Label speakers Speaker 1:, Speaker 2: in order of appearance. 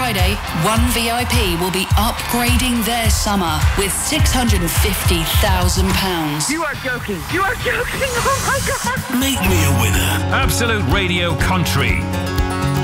Speaker 1: Friday, one VIP will be upgrading their summer with £650,000.
Speaker 2: You are joking. You are joking. Oh, my God.
Speaker 3: Make me a winner.
Speaker 4: Absolute Radio Country